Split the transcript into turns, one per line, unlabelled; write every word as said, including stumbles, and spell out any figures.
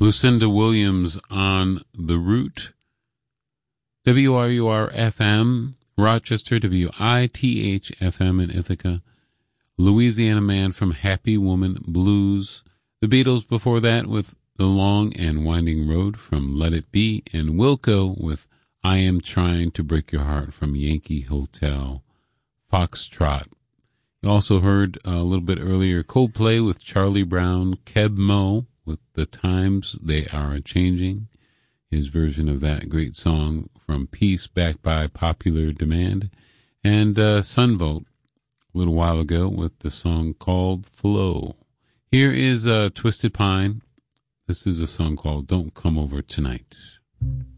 Lucinda Williams on The Root. W R U R F M, Rochester, W I T H F M in Ithaca. Louisiana Man from Happy Woman Blues. The Beatles before that with The Long and Winding Road from Let It Be. And Wilco with I Am Trying to Break Your Heart from Yankee Hotel Foxtrot. You also heard uh, a little bit earlier Coldplay with Charlie Brown, Keb Mo with The Times They Are Changing, his version of that great song from Peace, backed by popular demand, and uh, Sunvolt a little while ago with the song called Flow. Here is uh, Twisted Pine. This is a song called Don't Come Over Tonight.